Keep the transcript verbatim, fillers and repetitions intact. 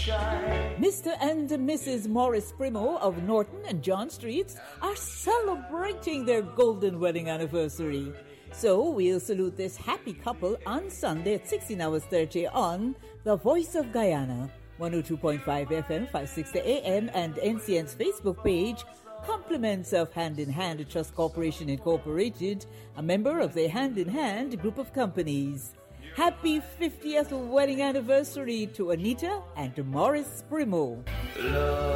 Mister and Missus Morris Primo of Norton and John Streets are celebrating their golden wedding anniversary. So we'll salute this happy couple on Sunday at sixteen hours thirty on The Voice of Guyana, one oh two point five F M, five sixty A M, and N C N's Facebook page. Compliments of Hand in Hand Trust Corporation Incorporated, a member of the Hand in Hand group of companies. Happy fiftieth wedding anniversary to Anita and to Morris Primo. Love.